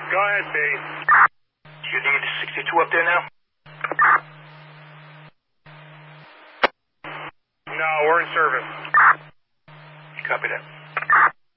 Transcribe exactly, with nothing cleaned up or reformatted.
Go ahead, B. Do you need sixty-two up there now? No, we're in service. Copy that.